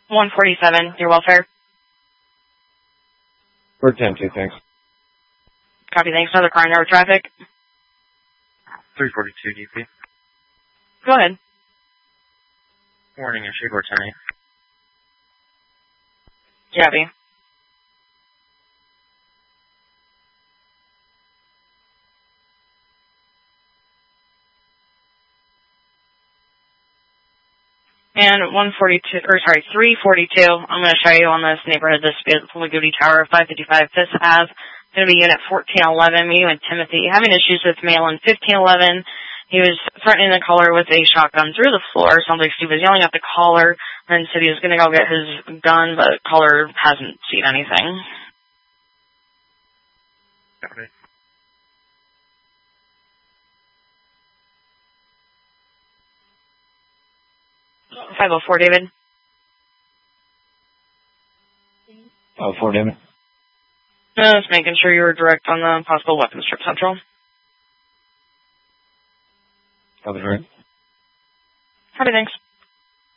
147, your welfare. For 10-2, thanks. Copy, thanks. Another car in there with traffic. 342 DP. Go ahead. Warning, Shadeboard 10-8. Copy. And 342, I'm going to show you on this neighborhood dispute, Holy Goody Tower, 555 Fifth Ave. It's going to be unit 1411, me and Timothy. Having issues with mail in 1511. He was threatening the caller with a shotgun through the floor. Sounds like Steve was yelling at the caller and said he was going to go get his gun, but the caller hasn't seen anything. Copy. 504, David. 504, David. Just making sure you were direct on the possible weapons trip central. Copy, right. Copy, thanks.